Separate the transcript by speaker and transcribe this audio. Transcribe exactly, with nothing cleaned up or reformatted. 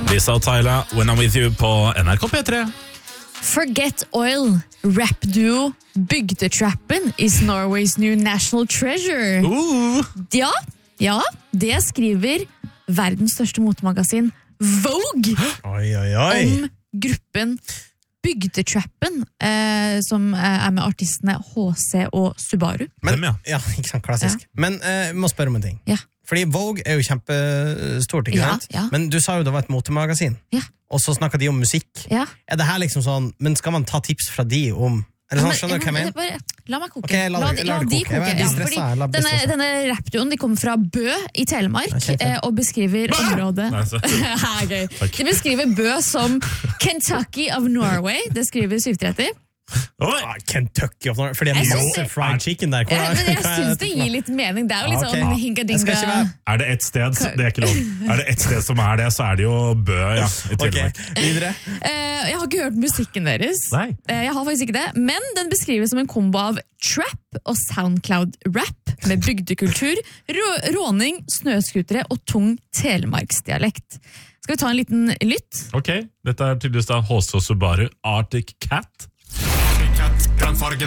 Speaker 1: Lisa og Tyla, When I'm With You på N R K P tre.
Speaker 2: Forget Oil, rap-duo Bygdetrappen is Norway's new national treasure.
Speaker 1: Uh.
Speaker 2: Ja, ja, det skriver verdens største motemagasin Vogue
Speaker 3: oi, oi, oi.
Speaker 2: om gruppen Bygdetrappen, eh, som er med artistene H C og Subaru.
Speaker 3: Men,
Speaker 1: Dem, ja.
Speaker 3: ja, ikke sant, klassisk. Ja. Men jeg uh, må spørre om en ting.
Speaker 2: Ja.
Speaker 3: Fordi Vogue er jo kjempestort, ikke
Speaker 2: Ja,
Speaker 3: sant?
Speaker 2: ja.
Speaker 3: Men du sa jo det var et motemagasin.
Speaker 2: Ja.
Speaker 3: Og så snakket de om musikk.
Speaker 2: Ja.
Speaker 3: Er det her liksom sånn, men skal man ta tips fra de om... Eller sånn,
Speaker 2: Men-
Speaker 3: skjønner du hva jeg mener?
Speaker 2: bare, La meg koke.
Speaker 3: Ok, la-
Speaker 2: la,
Speaker 3: la
Speaker 2: la
Speaker 3: det
Speaker 2: de
Speaker 3: koke. Jeg
Speaker 2: koke.
Speaker 3: blir
Speaker 2: Ja,
Speaker 3: stresset,
Speaker 2: fordi
Speaker 3: jeg blir
Speaker 2: denne,
Speaker 3: stresset.
Speaker 2: denne rapduoen de kommer fra Bø i Telemark
Speaker 3: Ja, kjempe.
Speaker 2: eh, og beskriver området
Speaker 1: Nei, så-
Speaker 2: Ha, gøy. De beskriver Bø som Kentucky of Norway. Det skriver syv tretti.
Speaker 1: Oi.
Speaker 3: Ah, Kentucky of Norway, for det er
Speaker 2: Jeg synes
Speaker 3: masse
Speaker 2: det-
Speaker 3: fried chicken der.
Speaker 2: Ja, men jeg
Speaker 3: Hva er
Speaker 2: syns
Speaker 3: dette
Speaker 2: det
Speaker 3: for noe?
Speaker 2: gir litt mening. Det er jo litt
Speaker 3: Ja, ok.
Speaker 2: sånn
Speaker 3: Jeg skal
Speaker 2: hinka-dinga.
Speaker 3: ikke være-
Speaker 1: Er det ett sted, det er ikke lov. Er det ett sted som er det, så er det jo Bø, ja, i
Speaker 3: Ok,
Speaker 1: Telemark.
Speaker 3: videre.
Speaker 2: Eh, jeg har ikke hørt musikken deres.
Speaker 1: Nei.
Speaker 2: Eh, jeg har faktisk ikke det, men den beskrives som en kombo av trap og Soundcloud-rap med bygdekultur, rå råning, snøskutere og tung telemarksdialekt. Skal vi ta en liten lytt?
Speaker 1: Ok, dette er tydeligvis da H C og Subaru Arctic Cat.
Speaker 4: Katt, grønnfarget